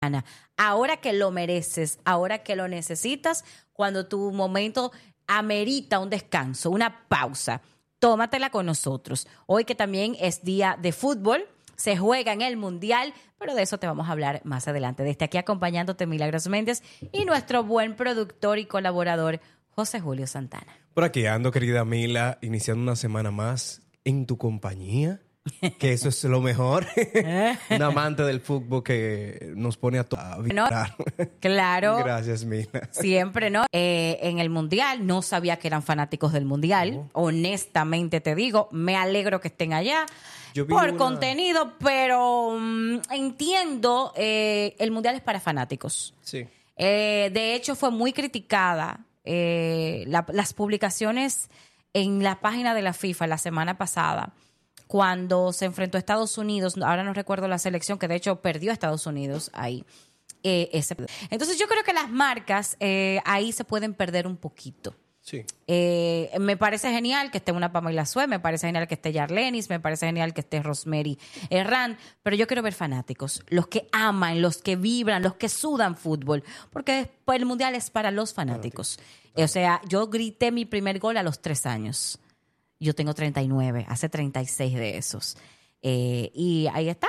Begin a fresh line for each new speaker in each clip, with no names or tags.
Ahora que lo mereces, ahora que lo necesitas, cuando tu momento amerita un descanso, una pausa, tómatela con nosotros. Hoy que también es día de fútbol, se juega en el Mundial, pero de eso te vamos a hablar más adelante. Desde aquí acompañándote Milagros Méndez y nuestro buen productor y colaborador José Julio Santana.
Por aquí ando, querida Mila, iniciando una semana más en tu compañía, que eso es lo mejor. Un amante del fútbol que nos pone a vibrar.
Claro.
Gracias, Mila.
Siempre, ¿no? En el Mundial, no sabía que eran fanáticos del Mundial. Honestamente te digo, me alegro que estén allá por contenido, pero entiendo, el Mundial es para fanáticos.
Sí.
De hecho, fue muy criticada las publicaciones en la página de la FIFA la semana pasada, cuando se enfrentó a Estados Unidos. Ahora no recuerdo la selección, que de hecho perdió a Estados Unidos ahí. Entonces yo creo que las marcas ahí se pueden perder un poquito.
Sí.
Me parece genial que esté una Pamela Sué, me parece genial que esté Yarlenis, me parece genial que esté Rosemary Herrán, pero yo quiero ver fanáticos, los que aman, los que vibran, los que sudan fútbol, porque el Mundial es para los fanáticos. O sea, yo grité mi primer gol a los 3 años. Yo tengo 39, hace 36 de esos. Y ahí está.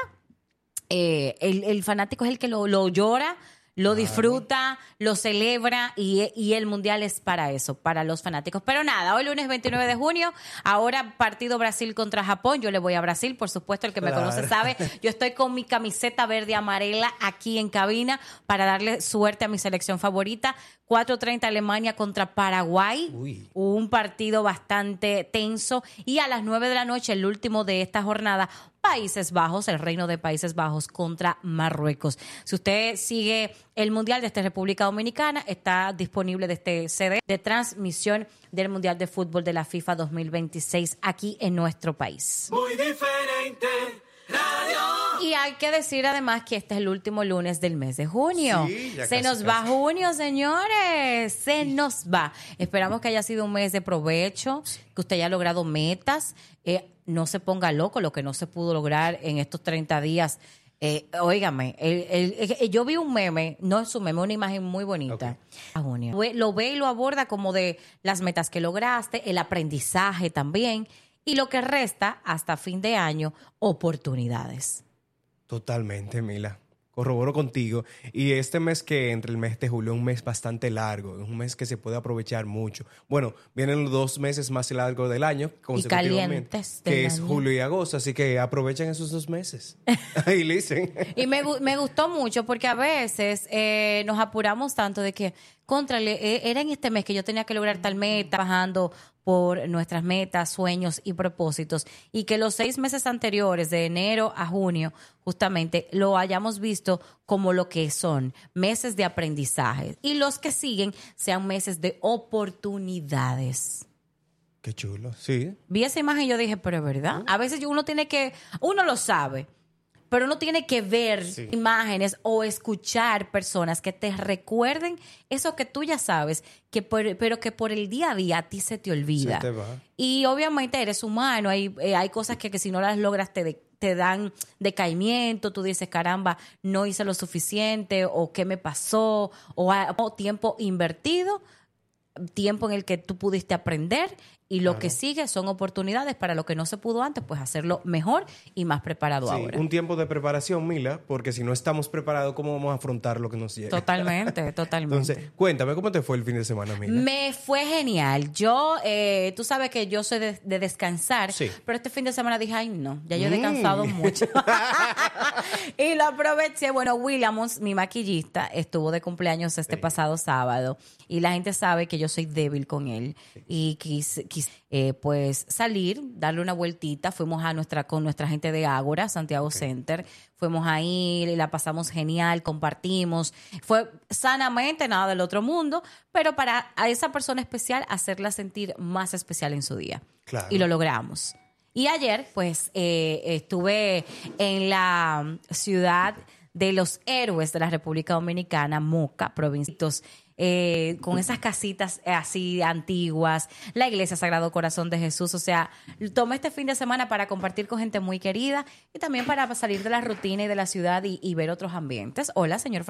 El fanático es el que lo llora, lo disfruta, lo celebra y el Mundial es para eso, para los fanáticos. Pero nada, hoy lunes 29 de junio, ahora partido Brasil contra Japón. Yo le voy a Brasil, por supuesto, el que me conoce sabe. Yo estoy con mi camiseta verde amarela aquí en cabina para darle suerte a mi selección favorita. 4:30 Alemania contra Paraguay. Uy. Un partido bastante tenso. Y a las 9 de la noche, el último de esta jornada, Países Bajos, el Reino de Países Bajos contra Marruecos. Si usted sigue el Mundial desde República Dominicana, está disponible este CD de transmisión del Mundial de Fútbol de la FIFA 2026 aquí en nuestro país.
Muy diferente radio.
Y hay que decir además que este es el último lunes del mes de junio.
Sí, ya
se nos va junio, señores. Se nos va. Esperamos que haya sido un mes de provecho, que usted haya logrado metas. No se ponga loco lo que no se pudo lograr en estos 30 días. Óigame, yo vi un meme, no es un meme, una imagen muy bonita. Okay. Junio. Lo ve y lo aborda como de las metas que lograste, el aprendizaje también, y lo que resta hasta fin de año, oportunidades.
Totalmente, Mila. Corroboro contigo. Y este mes que entre el mes de julio es un mes bastante largo, es un mes que se puede aprovechar mucho. Bueno, vienen los 2 meses más largos del año, consecutivamente, y calientes que es julio y agosto, así que aprovechen esos 2 meses. Ahí dicen.
Y me gustó mucho porque a veces nos apuramos tanto de que, contrale, era en este mes que yo tenía que lograr tal meta, trabajando por nuestras metas, sueños y propósitos, y que los 6 meses anteriores, de enero a junio, justamente lo hayamos visto como lo que son, meses de aprendizaje, y los que siguen sean meses de oportunidades.
Qué chulo, sí.
Vi esa imagen y yo dije, pero es verdad. A veces uno lo sabe, pero uno tiene que ver imágenes o escuchar personas que te recuerden eso que tú ya sabes, pero que por el día a día a ti se te olvida.
Se te va.
Y obviamente eres humano, hay cosas que si no las logras te dan decaimiento, tú dices, caramba, no hice lo suficiente, o qué me pasó, o tiempo invertido, tiempo en el que tú pudiste aprender, y lo que sigue son oportunidades para lo que no se pudo antes, pues hacerlo mejor y más preparado ahora.
Un tiempo de preparación, Mila, porque si no estamos preparados, ¿cómo vamos a afrontar lo que nos llega?
Totalmente.
Entonces, cuéntame, ¿cómo te fue el fin de semana, Mila?
Me fue genial. Yo, tú sabes que yo soy de descansar, pero este fin de semana dije, ay no, ya yo he descansado mucho. Y lo aproveché. Bueno, Williams, mi maquillista, estuvo de cumpleaños este pasado sábado, y la gente sabe que yo soy débil con él, y quise pues salir, darle una vueltita. Fuimos con nuestra gente de Ágora, Santiago Center. Fuimos ahí, la pasamos genial, compartimos. Fue sanamente, nada del otro mundo, pero para a esa persona especial, hacerla sentir más especial en su día. Claro. Y lo logramos. Y ayer, pues, estuve en la ciudad de los héroes de la República Dominicana, Moca, provincias, con esas casitas así antiguas, la iglesia Sagrado Corazón de Jesús. O sea, tomé este fin de semana para compartir con gente muy querida y también para salir de la rutina y de la ciudad y ver otros ambientes. Hola, señor